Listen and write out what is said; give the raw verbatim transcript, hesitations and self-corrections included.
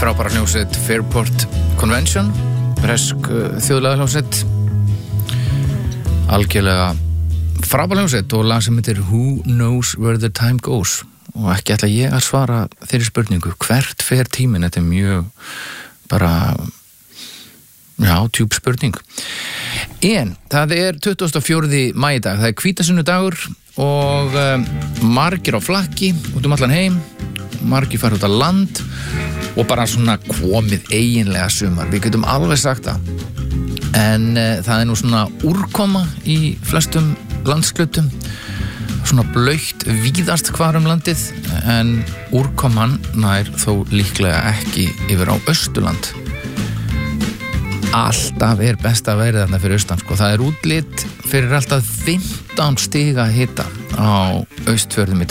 frábæra hljómsveit Fairport Convention, bresk þjóðlega hljómsveit, algjörlega frábæra hljómsveit og lag sem heitir Who Knows Where the Time Goes, og ekki ætla ég að svara þeirri spurningu, hvert fer tíminn. Þetta er mjög bara já, djúp spurning. En það er tuttugasta og fjórða maí í dag, það er hvítasunnudagur og um, margir á flakki út um allan heim, margir fara út á land og bara svona komið eiginlega sumar, við getum alveg sagt það. En uh, það er nú svona úrkoma í flestum landshlutum, svona blautt víðast hvar um landið, en úrkoman nær þó líklega ekki yfir á Austurland. Alltaf er besta veðrið þarna fyrir austan, sko. Það er útlit fyrir alltaf fimmtán stiga hita á Austfjörðum í